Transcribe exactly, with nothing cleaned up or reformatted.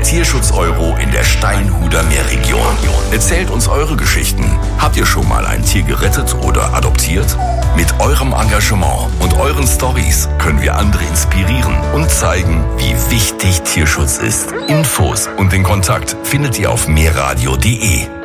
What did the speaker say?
Tierschutz-Euro in der Steinhuder Meerregion. Erzählt uns eure Geschichten. Habt ihr schon mal ein Tier gerettet oder adoptiert? Mit eurem Engagement und euren Storys können wir andere inspirieren und zeigen, wie wichtig Tierschutz ist. Infos und den Kontakt findet ihr auf meerradio punkt de.